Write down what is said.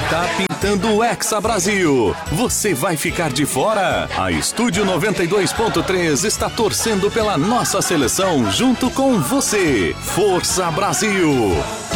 Tá pintando o Hexa Brasil. Você vai ficar de fora? A Estúdio 92.3 está torcendo pela nossa seleção junto com você. Força Brasil!